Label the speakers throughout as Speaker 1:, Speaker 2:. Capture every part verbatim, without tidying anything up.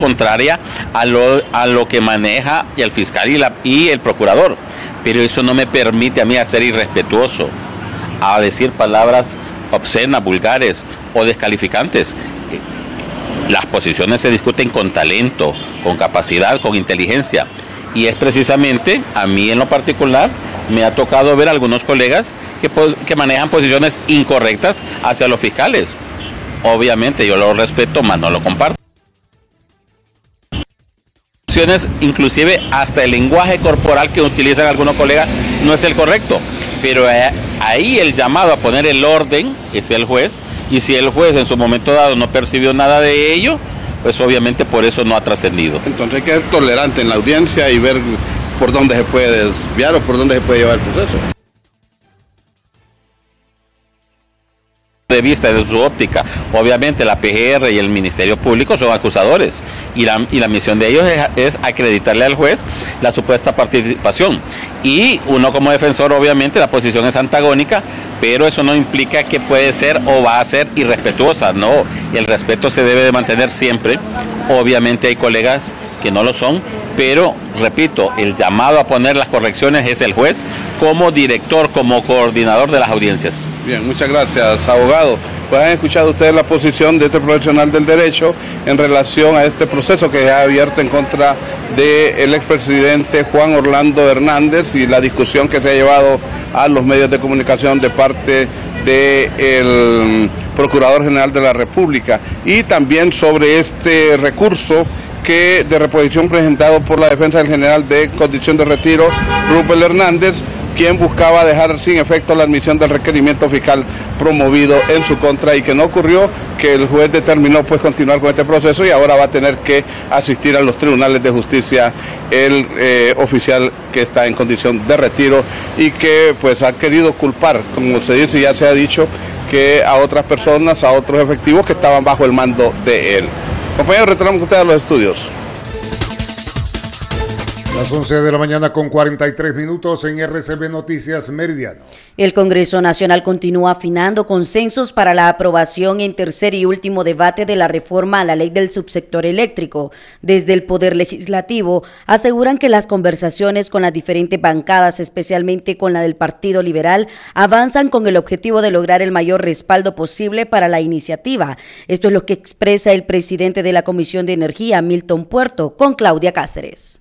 Speaker 1: contraria a lo, a lo que maneja el fiscal y, la, y el procurador, pero eso no me permite a mí ser irrespetuoso, a decir palabras obscenas, vulgares o descalificantes. Las posiciones se discuten con talento, con capacidad, con inteligencia, y es precisamente, a mí en lo particular, me ha tocado ver algunos colegas que, que manejan posiciones incorrectas hacia los fiscales. Obviamente yo lo respeto, más no lo comparto. Inclusive hasta el lenguaje corporal que utilizan algunos colegas no es el correcto, pero ahí el llamado a poner el orden es el juez, y si el juez en su momento dado no percibió nada de ello, pues obviamente por eso no ha trascendido.
Speaker 2: Entonces hay que ser tolerante en la audiencia y ver por dónde se puede desviar o por dónde se puede llevar el proceso.
Speaker 1: De vista, de su óptica, obviamente la P G R y el Ministerio Público son acusadores, y la, y la misión de ellos es, es acreditarle al juez la supuesta participación, y uno como defensor obviamente la posición es antagónica, pero eso no implica que puede ser o va a ser irrespetuosa. No, el respeto se debe de mantener siempre. Obviamente hay colegas que no lo son, pero repito, el llamado a poner las correcciones es el juez como director, como coordinador de las audiencias.
Speaker 2: Bien, muchas gracias, abogado. Pues han escuchado ustedes la posición de este profesional del derecho en relación a este proceso que se ha abierto en contra del expresidente Juan Orlando Hernández y la discusión que se ha llevado a los medios de comunicación de parte del Procurador General de la República, y también sobre este recurso que de reposición presentado por la defensa del general de condición de retiro, Rupert Hernández, quien buscaba dejar sin efecto la admisión del requerimiento fiscal promovido en su contra, y que no ocurrió, que el juez determinó pues continuar con este proceso, y ahora va a tener que asistir a los tribunales de justicia el eh, oficial que está en condición de retiro y que pues ha querido culpar, como se dice y ya se ha dicho, que a otras personas, a otros efectivos que estaban bajo el mando de él. Compañeros, retornamos con ustedes a los estudios.
Speaker 3: Las once de la mañana con cuarenta y tres minutos en R C B Noticias Meridiano.
Speaker 4: El Congreso Nacional continúa afinando consensos para la aprobación en tercer y último debate de la reforma a la ley del subsector eléctrico. Desde el Poder Legislativo aseguran que las conversaciones con las diferentes bancadas, especialmente con la del Partido Liberal, avanzan con el objetivo de lograr el mayor respaldo posible para la iniciativa. Esto es lo que expresa el presidente de la Comisión de Energía, Milton Puerto, con Claudia Cáceres.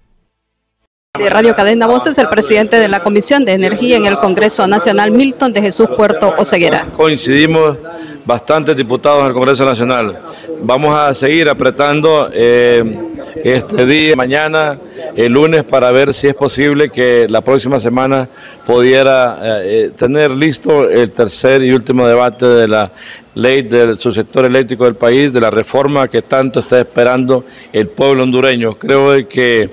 Speaker 5: De Radio Cadena Voces, el presidente de la Comisión de Energía en el Congreso Nacional, Milton de Jesús Puerto Oseguera.
Speaker 6: Coincidimos bastantes diputados en el Congreso Nacional. Vamos a seguir apretando eh, este día, mañana, el lunes, para ver si es posible que la próxima semana pudiera eh, tener listo el tercer y último debate de la ley del subsector eléctrico del país, de la reforma que tanto está esperando el pueblo hondureño. Creo que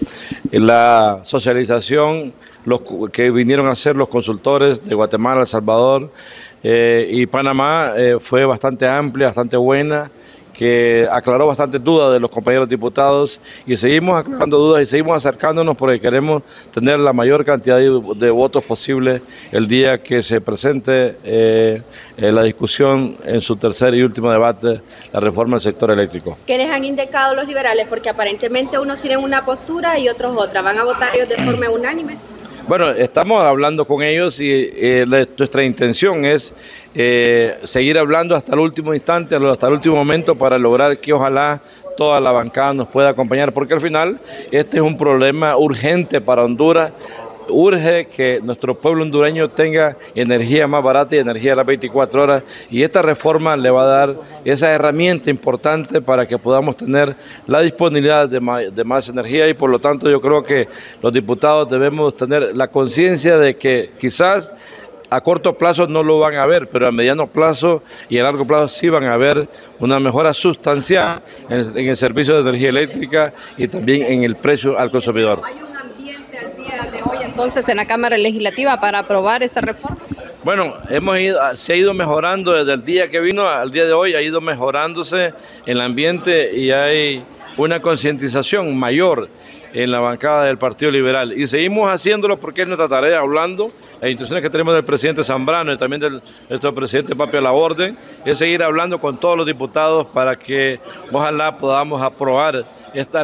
Speaker 6: la socialización, los que vinieron a ser los consultores de Guatemala, El Salvador eh, y Panamá eh, fue bastante amplia, bastante buena, que aclaró bastantes dudas de los compañeros diputados, y seguimos aclarando dudas y seguimos acercándonos porque queremos tener la mayor cantidad de, de votos posible el día que se presente eh, eh, la discusión en su tercer y último debate, la reforma del sector eléctrico.
Speaker 7: ¿Qué les han indicado los liberales? Porque aparentemente unos tienen una postura y otros otra. ¿Van a votar ellos de forma unánime?
Speaker 6: Bueno, estamos hablando con ellos y eh, la, nuestra intención es eh, seguir hablando hasta el último instante, hasta el último momento, para lograr que ojalá toda la bancada nos pueda acompañar, porque al final este es un problema urgente para Honduras. Urge que nuestro pueblo hondureño tenga energía más barata y energía a las veinticuatro horas, y esta reforma le va a dar esa herramienta importante para que podamos tener la disponibilidad de más, de más energía, y por lo tanto yo creo que los diputados debemos tener la conciencia de que quizás a corto plazo no lo van a ver, pero a mediano plazo y a largo plazo sí van a ver una mejora sustancial en el, en el servicio de energía eléctrica y también en el precio al consumidor.
Speaker 5: De hoy entonces en la Cámara Legislativa para aprobar esa reforma?
Speaker 6: Bueno, hemos ido, se ha ido mejorando desde el día que vino al día de hoy, ha ido mejorándose el ambiente y hay una concientización mayor en la bancada del Partido Liberal, y seguimos haciéndolo porque es nuestra tarea, hablando, las instrucciones que tenemos del presidente Zambrano y también del nuestro presidente Papi a la orden, es seguir hablando con todos los diputados para que ojalá podamos aprobar esta